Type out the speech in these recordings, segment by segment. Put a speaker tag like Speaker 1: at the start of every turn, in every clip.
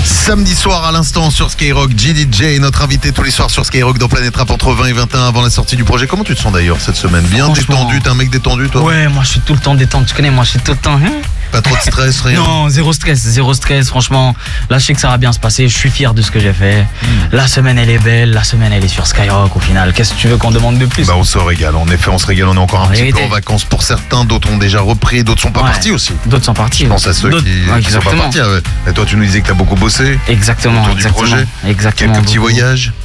Speaker 1: Samedi soir à l'instant sur Skyrock, JDJ, notre invité tous les soirs sur Skyrock dans Planète Rap entre 20 et 21 avant la sortie du projet. Comment tu te sens d'ailleurs cette semaine? Bien détendu, t'es un mec détendu toi?
Speaker 2: Ouais, moi je suis tout le temps détendu, tu connais, moi je suis tout le temps...
Speaker 1: Pas trop de stress, rien?
Speaker 2: Non, zéro stress, franchement. Là, je sais que ça va bien se passer, je suis fier de ce que j'ai fait. La semaine, elle est belle, la semaine, elle est sur Skyrock au final. Qu'est-ce que tu veux qu'on demande de plus?
Speaker 1: Bah, on se régale, en effet, on se régale, on est encore un petit peu en vacances pour certains, d'autres ont déjà repris, d'autres sont pas partis aussi.
Speaker 2: D'autres sont partis.
Speaker 1: Je pense à ceux qui sont pas partis. Et toi, tu nous disais que t'as beaucoup bossé.
Speaker 2: Exactement.
Speaker 1: Autour du projet.
Speaker 2: Exactement.
Speaker 1: Quelques petits voyages.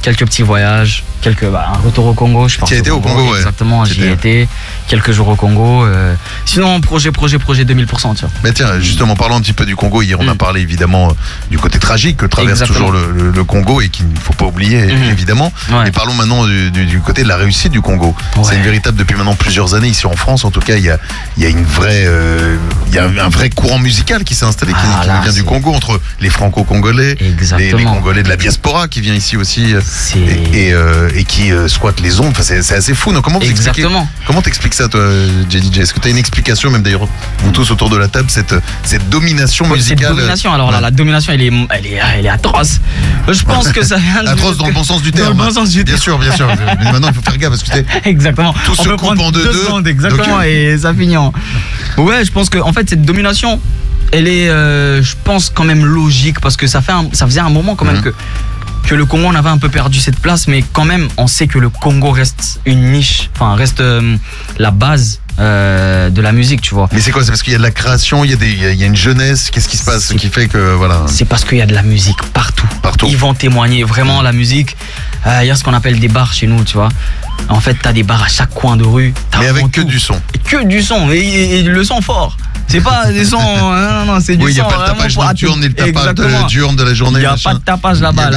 Speaker 2: Un retour au Congo, je pense.
Speaker 1: Tu as été au Congo, ouais.
Speaker 2: Exactement, j'y ai été. Quelques jours au Congo. Sinon, projet 2000%, tu vois.
Speaker 1: Mais tiens, justement, parlons un petit peu du Congo. Hier, on a parlé évidemment du côté tragique que traverse toujours le Congo et qu'il ne faut pas oublier, évidemment. Ouais. Et parlons maintenant du côté de la réussite du Congo. Ouais. C'est une véritable, depuis maintenant plusieurs années, ici en France, en tout cas, il y a une vraie, il y a un vrai courant musical qui s'est installé, qui vient du Congo, entre les Franco-Congolais, les Congolais de la diaspora qui vient ici aussi et qui squattent les ondes. Enfin, c'est assez fou, non? Comment t'expliques ça, toi, JDJ? Est-ce que tu as une explication, même d'ailleurs, vous tous autour de la table, cette domination musicale?
Speaker 2: Cette domination, alors là, la domination, elle est atroce. Je pense que ça vient
Speaker 1: atroce dans le bon sens du terme.
Speaker 2: Dans le bon sens du terme.
Speaker 1: Bien sûr. Mais maintenant, il faut faire gaffe parce que
Speaker 2: exactement.
Speaker 1: Tout se coupe en deux.
Speaker 2: Exactement, donc, et ça finit en... Ouais, je pense que en fait, cette domination, elle est, je pense, quand même logique parce que ça faisait un moment quand même que le Congo, on avait un peu perdu cette place, mais quand même, on sait que le Congo reste une niche, reste la base de la musique, tu vois.
Speaker 1: Mais c'est quoi? C'est parce qu'il y a de la création, il y a une jeunesse. Qu'est-ce qui se passe qui fait que voilà?
Speaker 2: C'est parce qu'il y a de la musique partout. Ils vont témoigner vraiment la musique. Il y a ce qu'on appelle des bars chez nous, tu vois. En fait, t'as des bars à chaque coin de rue.
Speaker 1: Mais avec que du son.
Speaker 2: Que du son et le son fort. C'est pas des sons, non, c'est du son.
Speaker 1: Oui, il n'y a pas le tapage nocturne et le tapage diurne de la journée.
Speaker 2: Il n'y a pas de tapage là-bas.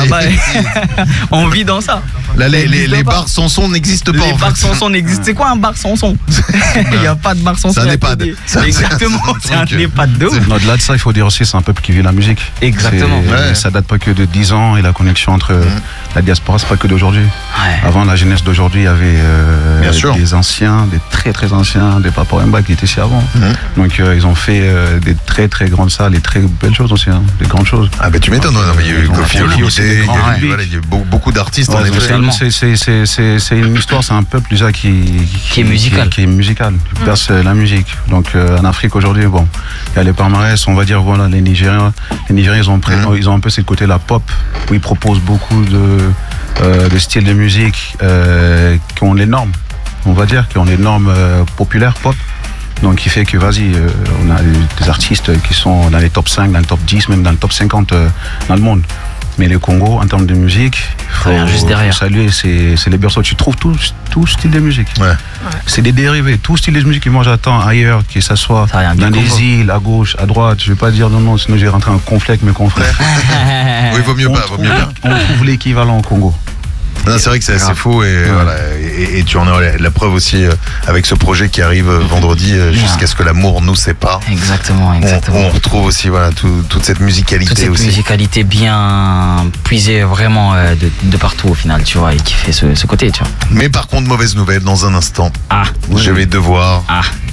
Speaker 2: On vit dans ça.
Speaker 1: Là, les bars sans son n'existent pas.
Speaker 2: Les bars sans son n'existent. C'est quoi un bar sans son? Il n'y a pas de bar sans son.
Speaker 1: C'est un EHPAD.
Speaker 2: Exactement, c'est un EHPAD de ouf.
Speaker 3: Au-delà de ça, il faut dire aussi, c'est un peuple qui vit la musique.
Speaker 2: Exactement.
Speaker 3: Ça date pas que de 10 ans et la connexion entre la diaspora, c'est pas que d'aujourd'hui. Avant, la jeunesse d'aujourd'hui, il y avait des anciens, des très très anciens, des Papa Wemba qui étaient ici avant. Donc, ils ont fait des très très grandes salles et très belles choses aussi, des grandes choses.
Speaker 1: Ah ben tu m'étonnes, il y a eu Kofi Olomide, il y a eu beaucoup d'artistes en effet.
Speaker 3: C'est une histoire, c'est un peuple déjà qui
Speaker 2: est musical.
Speaker 3: Qui berce la musique. Donc en Afrique aujourd'hui, bon, il y a les palmarès, on va dire, voilà, les Nigériens ils ont un peu ce côté la pop, où ils proposent beaucoup de styles de musique qui ont les normes, on va dire, qui ont les normes populaires pop. Donc, qui fait que, on a des artistes qui sont dans les top 5, dans le top 10, même dans le top 50 dans le monde. Mais le Congo, en termes de musique, il faut saluer, c'est les berceaux. Tu trouves tout style de musique.
Speaker 1: Ouais.
Speaker 3: C'est des dérivés. Tout style de musique que moi j'attends ailleurs, que ça soit dans les îles, à gauche, à droite. Je ne vais pas dire non, sinon j'ai rentré en conflit avec mes confrères.
Speaker 1: Oui, vaut mieux pas.
Speaker 3: On trouve l'équivalent au Congo.
Speaker 1: Non, c'est vrai que c'est assez fou et tu en as la preuve aussi avec ce projet qui arrive vendredi jusqu'à ce que l'amour nous sépare.
Speaker 2: Exactement.
Speaker 1: On retrouve aussi toute cette musicalité aussi.
Speaker 2: Musicalité bien puisée vraiment de partout au final, tu vois, et qui fait ce côté, tu vois.
Speaker 1: Mais par contre, mauvaise nouvelle, dans un instant, je vais devoir...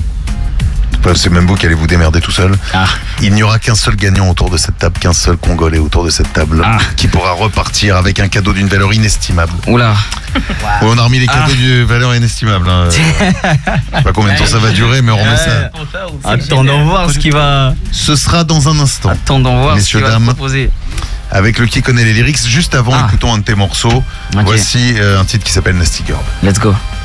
Speaker 1: C'est même vous qui allez vous démerder tout seul. Il n'y aura qu'un seul gagnant autour de cette table, qu'un seul Congolais autour de cette table qui pourra repartir avec un cadeau d'une valeur inestimable.
Speaker 2: Oula.
Speaker 1: On a remis les cadeaux d'une valeur inestimable. Je sais pas combien de temps ça va durer, mais on remet ça.
Speaker 2: Attendons voir ce qui va...
Speaker 1: Ce sera dans un instant.
Speaker 2: Attendons voir ce qui va proposer.
Speaker 1: Avec le Qui connaît les lyrics, juste avant, écoutons un de tes morceaux. Voici un titre qui s'appelle Nasty Girl.
Speaker 2: Let's go.